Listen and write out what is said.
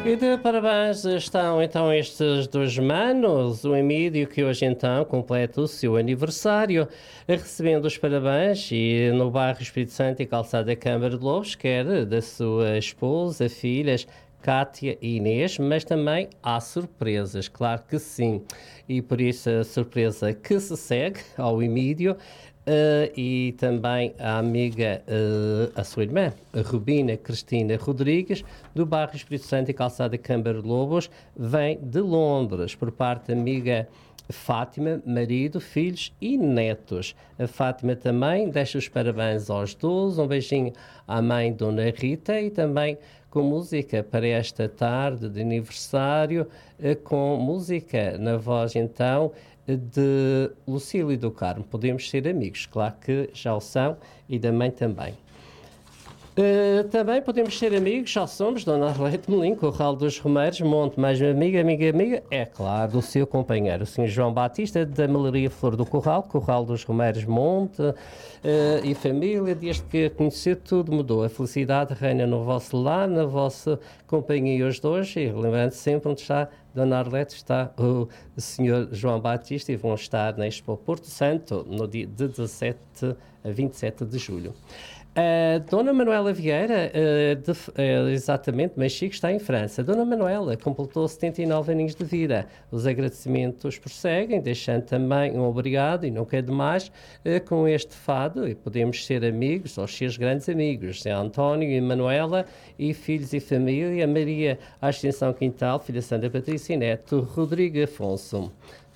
E de parabéns estão então estes dois manos, o Emílio, que hoje então completa o seu aniversário, recebendo os parabéns e no bairro Espírito Santo e Calçada Câmara de Lobos, quer da sua esposa, filhas, Cátia e Inês, mas também há surpresas, claro que sim. E por isso a surpresa que se segue ao Emílio e também à amiga, a sua irmã, a Rubina Cristina Rodrigues, do bairro Espírito Santo e Calçada Câmara de Lobos, vem de Londres, por parte da amiga Fátima, marido, filhos e netos. A Fátima também deixa os parabéns aos 12, um beijinho à mãe Dona Rita e também com música para esta tarde de aniversário, com música na voz então de Lucílio do Carmo. Podemos ser amigos, claro que já o são, e da mãe também. Também podemos ser amigos, já somos, Dona Arlete Melim, Corral dos Romeiros, Monte, mais uma amiga, é claro, do seu companheiro, o Sr. João Batista, da Melaria Flor do Corral, Corral dos Romeiros, Monte e família, desde que a conhecer tudo mudou, a felicidade reina no vosso lar, na vossa companhia hoje de hoje, e lembrando sempre onde está Dona Arlete, está o Sr. João Batista, e vão estar na Expo Porto Santo, no dia de 17 a 27 de julho. Dona Manuela Vieira, exatamente, mas Chico está em França. Dona Manuela completou 79 aninhos de vida. Os agradecimentos prosseguem, deixando também um obrigado, e nunca é demais, com este fado, e podemos ser amigos, ou seus grandes amigos, Zé António e Manuela, e filhos e família, Maria Ascensão Quintal, filha Sandra Patrícia e neto Rodrigo Afonso.